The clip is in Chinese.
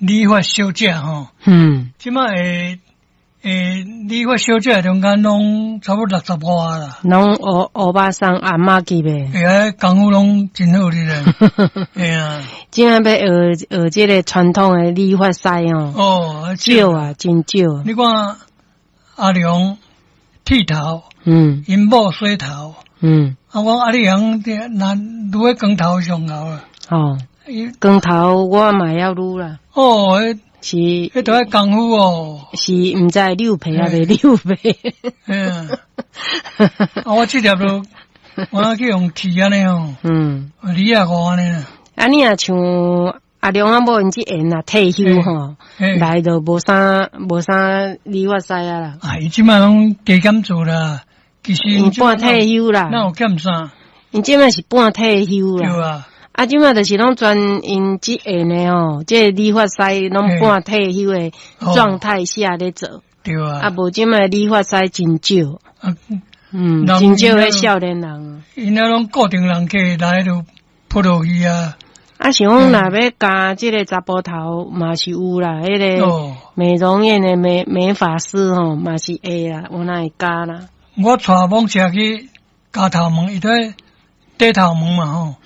理发小姐吼，即摆理发小姐中间拢差不多60外啦， 拢欧巴桑阿嬷级呗， 功夫拢真好哩咧，啊， 即摆要学这个传统的理发师少啊，真少。 你看阿良剃头，因某洗头，我阿良那愈会光头上好啊， 光头我嘛要撸啦，是， 迄都系功夫是毋知溜皮啊，未溜皮。 我这条都我去用剃安尼2.5安尼。 啊，你也像阿良啊，某因即缘啊退休来就无啥理发师啊啦。 伊即摆拢加减做啦，其实因半退休啦， 那有减啥？ 因即摆是半退休啦。 对啊。 啊，即摆就是拢专因即缘的这理发师拢半退休的状态下咧做。 对啊。 啊，无即摆理发师真少。真少迄少年人。 因那拢固定人客来就扑落去啊。 啊，像讲若要加即个查甫头嘛是有啦，迄个美容院的美发师嘛是会啦，我哪会加啦？ 我带某车去加头毛，伊在低头毛嘛